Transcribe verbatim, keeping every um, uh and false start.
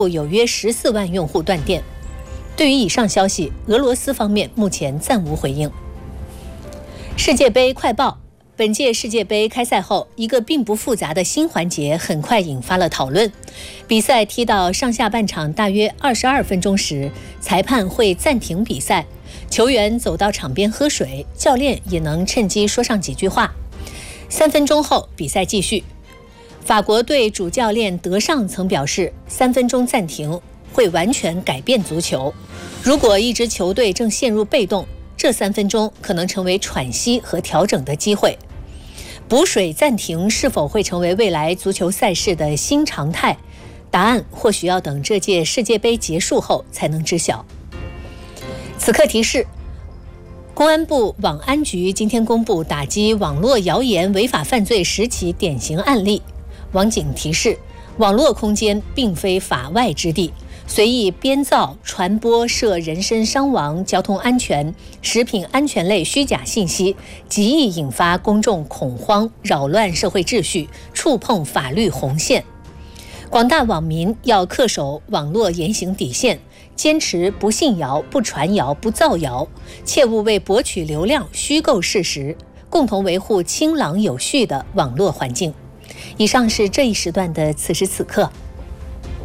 有约十四万用户断电。对于以上消息，俄罗斯方面目前暂无回应。世界杯快报：本届世界杯开赛后，一个并不复杂的新环节很快引发了讨论。比赛踢到上下半场大约二十二分钟时，裁判会暂停比赛，球员走到场边喝水，教练也能趁机说上几句话。三分钟后，比赛继续。法国队主教练德尚曾表示，三分钟暂停会完全改变足球。如果一支球队正陷入被动，这三分钟可能成为喘息和调整的机会。补水暂停是否会成为未来足球赛事的新常态？答案或许要等这届世界杯结束后才能知晓。此刻提示：公安部网安局今天公布打击网络谣言违法犯罪十起典型案例。网警提示：网络空间并非法外之地，随意编造、传播涉人身伤亡、交通安全、食品安全类虚假信息，极易引发公众恐慌，扰乱社会秩序，触碰法律红线。广大网民要恪守网络言行底线，坚持不信谣、不传谣、不造谣，切勿为博取流量虚构事实，共同维护清朗有序的网络环境。以上是这一时段的此时此刻。